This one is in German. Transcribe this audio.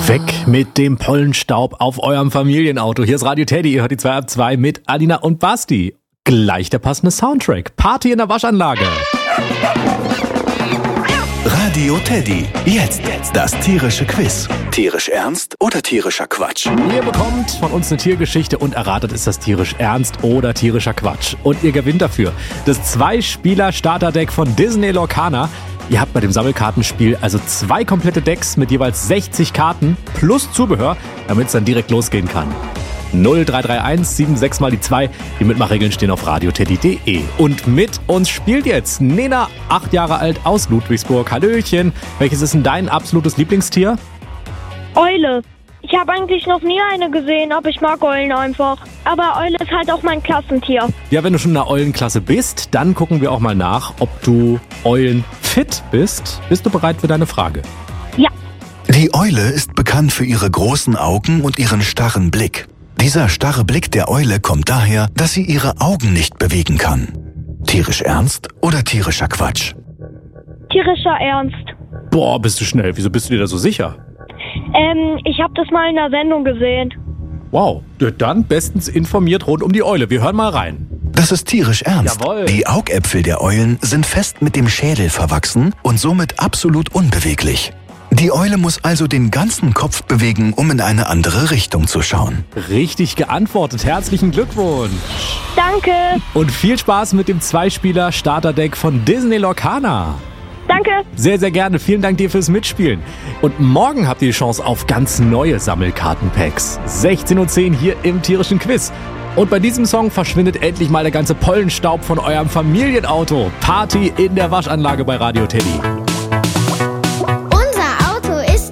Weg mit dem Pollenstaub auf eurem Familienauto. Hier ist Radio Teddy, ihr hört die 2 ab 2 mit Alina und Basti. Gleich der passende Soundtrack. Party in der Waschanlage. Radio Teddy. Jetzt das tierische Quiz. Tierisch ernst oder tierischer Quatsch? Ihr bekommt von uns eine Tiergeschichte und erratet, ist das tierisch ernst oder tierischer Quatsch. Und ihr gewinnt dafür das 2-Spieler-Starterdeck von Disney Lorcaner. Ihr habt bei dem Sammelkartenspiel also 2 komplette Decks mit jeweils 60 Karten plus Zubehör, damit es dann direkt losgehen kann. 0331 76 mal die 2. Die Mitmachregeln stehen auf radioteddy.de. Und mit uns spielt jetzt Nena, 8 Jahre alt, aus Ludwigsburg. Hallöchen. Welches ist denn dein absolutes Lieblingstier? Eule. Ich habe eigentlich noch nie eine gesehen, aber ich mag Eulen einfach. Aber Eule ist halt auch mein Klassentier. Ja, wenn du schon in der Eulenklasse bist, dann gucken wir auch mal nach, ob du eulenfit bist. Bist du bereit für deine Frage? Ja. Die Eule ist bekannt für ihre großen Augen und ihren starren Blick. Dieser starre Blick der Eule kommt daher, dass sie ihre Augen nicht bewegen kann. Tierisch ernst oder tierischer Quatsch? Tierischer Ernst. Boah, bist du schnell. Wieso bist du dir da so sicher? Ich habe das mal in einer Sendung gesehen. Wow, dann bestens informiert rund um die Eule. Wir hören mal rein. Das ist tierisch ernst. Jawohl. Die Augäpfel der Eulen sind fest mit dem Schädel verwachsen und somit absolut unbeweglich. Die Eule muss also den ganzen Kopf bewegen, um in eine andere Richtung zu schauen. Richtig geantwortet. Herzlichen Glückwunsch. Danke. Und viel Spaß mit dem 2-Spieler-Starterdeck von Disney Lorcaner. Danke. Sehr, sehr gerne. Vielen Dank dir fürs Mitspielen. Und morgen habt ihr die Chance auf ganz neue Sammelkartenpacks. 16:10 Uhr hier im tierischen Quiz. Und bei diesem Song verschwindet endlich mal der ganze Pollenstaub von eurem Familienauto. Party in der Waschanlage bei Radio Teddy.